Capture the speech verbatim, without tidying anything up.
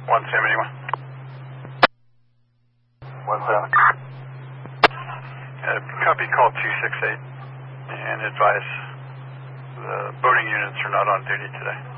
one seventy-one. one seven. Uh, copy call two six eight and advise the boating units are not on duty today.